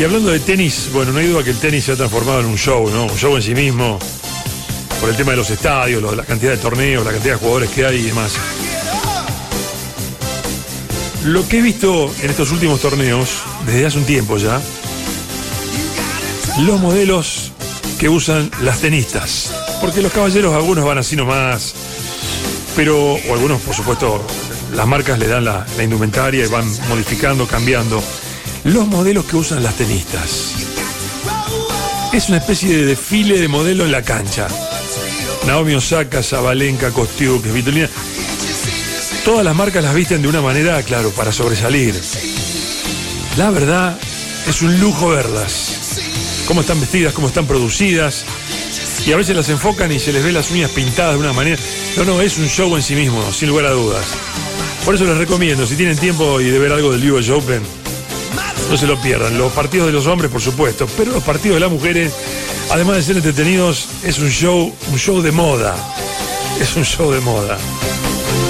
Y hablando de tenis, bueno, no hay duda que el tenis se ha transformado en un show, ¿no? Un show en sí mismo, por el tema de los estadios, la cantidad de torneos, la cantidad de jugadores que hay y demás. Lo que he visto en estos últimos torneos, desde hace un tiempo ya, los modelos que usan las tenistas. Porque los caballeros, algunos van así nomás, pero, o algunos, por supuesto, las marcas le dan la indumentaria y van modificando, cambiando. Los modelos que usan las tenistas. Es una especie de desfile de modelo en la cancha. Naomi Osaka, Sabalenka, Kostiuk, Svitolina. Todas las marcas las visten de una manera, claro, para sobresalir. La verdad, es un lujo verlas. Cómo están vestidas, cómo están producidas. Y a veces las enfocan y se les ve las uñas pintadas de una manera. No, es un show en sí mismo, sin lugar a dudas. Por eso les recomiendo, si tienen tiempo y de ver algo del US Open, no se lo pierdan. Los partidos de los hombres, por supuesto, pero los partidos de las mujeres, además de ser entretenidos, es un show de moda. Es un show de moda.